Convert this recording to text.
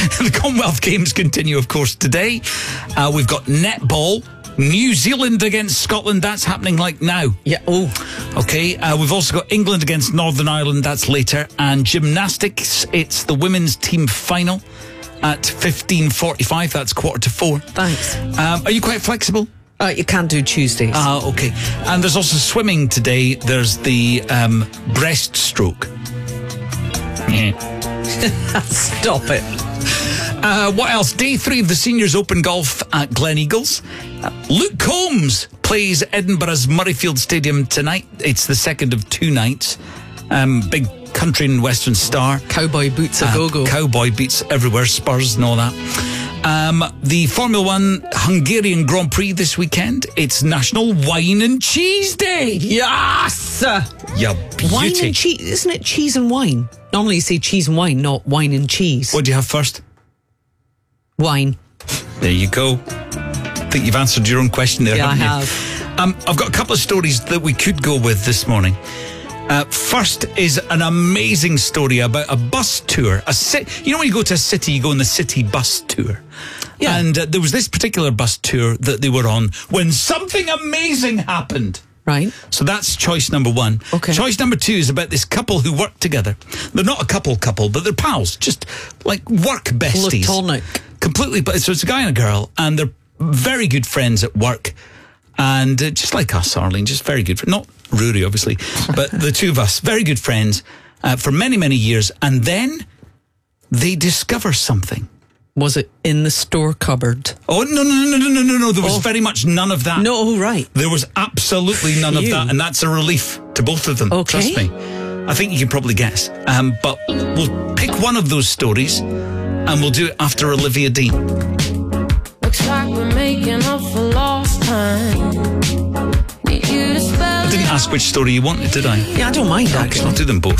The Commonwealth Games continue, of course, today. We've got netball. New Zealand against Scotland. That's happening like now. Yeah. Oh. Okay. We've also got England against Northern Ireland. That's later. And gymnastics. It's the women's team final at 15:45. That's 3:45. Thanks. Are you quite flexible? You can't do Tuesdays. Okay. And there's also swimming today. There's the breaststroke. Stop it. What else? Day 3 of the Seniors Open Golf at Gleneagles. Luke Combs plays Edinburgh's Murrayfield Stadium tonight. It's the second of 2 nights. Big country and western star. Cowboy boots a go-go. Cowboy beats everywhere, Spurs and all that. The Formula 1 Hungarian Grand Prix this weekend. It's National Wine and Cheese Day. Yes! Yeah, beauty. Wine and cheese. Isn't it cheese and wine? Normally you say cheese and wine, not wine and cheese. What do you have first? Wine. There you go. I think you've answered your own question there, Yeah, I haven't have. you? I've got a couple of stories that we could go with this morning. First is an amazing story about a bus tour. You know when you go to a city, you go on the city bus tour. Yeah. And there was this particular bus tour that they were on when something amazing happened. Right. So that's choice number 1. Okay. Choice number 2 is about this couple who work together. They're not a couple, but they're pals. Just like work besties. Platonic. Completely. But so it's a guy and a girl, and they're very good friends at work. And just like us, Arlene, just very good. Not Rory, obviously, but the two of us, very good friends for many, many years. And then they discover something. Was it in the store cupboard? Oh, no. There was very much none of that. No, right. There was absolutely none of that. And that's a relief to both of them. Okay. Trust me. I think you can probably guess. But we'll pick one of those stories and we'll do it after Olivia Dean. Looks like we're making up for lost time. Need you to spell I didn't ask which story you wanted, did I? Yeah, I don't mind, Okay, actually. I'll do them both.